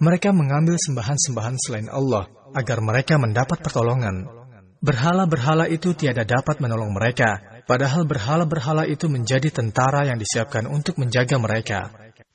Mereka mengambil sembahan-sembahan selain Allah agar mereka mendapat pertolongan. Berhala-berhala itu tiada dapat menolong mereka, padahal berhala-berhala itu menjadi tentara yang disiapkan untuk menjaga mereka.